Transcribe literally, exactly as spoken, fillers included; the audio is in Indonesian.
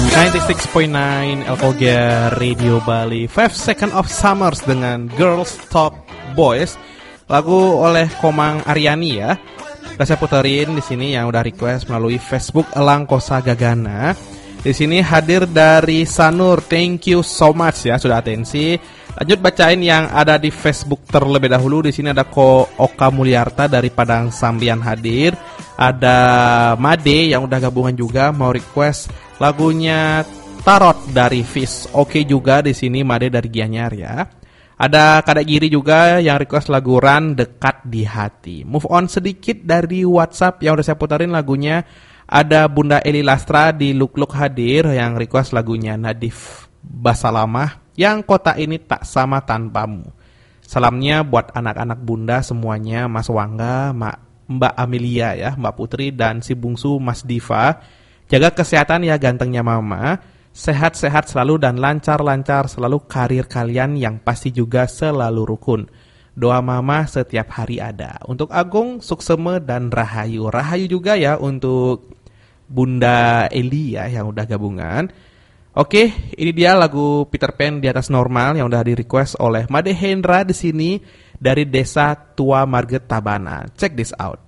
sembilan puluh enam koma sembilan L K G Radio Bali. Five Second of Summers dengan Girls Top Boys. Lagu oleh Komang Aryani ya. Udah saya puterin di sini yang udah request melalui Facebook Elang Kosa Gagana. Di sini hadir dari Sanur. Thank you so much ya sudah atensi. Lanjut bacain yang ada di Facebook terlebih dahulu. Di sini ada Ko Oka Mulyarta dari Padang Sambian hadir. Ada Made yang udah gabungan juga mau request lagunya Tarot dari Fish. Oke juga di sini Made dari Gianyar ya. Ada Kadek Giri juga yang request lagu Ran Dekat di Hati. Move on sedikit dari WhatsApp yang udah saya putarin lagunya. Ada Bunda Eli Lastra di Luk Luk hadir yang request lagunya Nadif Basalamah yang kota ini tak sama tanpamu. Salamnya buat anak-anak Bunda semuanya, Mas Wangga, Mbak Amelia ya, Mbak Putri dan si bungsu Mas Diva. Jaga kesehatan ya gantengnya mama. Sehat-sehat selalu dan lancar-lancar selalu karir kalian yang pasti juga selalu rukun. Doa mama setiap hari ada. Untuk Agung, Sukseme dan Rahayu. Rahayu juga ya untuk Bunda Eli ya yang udah gabungan. Oke, ini dia lagu Peter Pan di atas normal yang udah di request oleh Made Hendra di sini dari Desa Tua Marget Tabana. Check this out.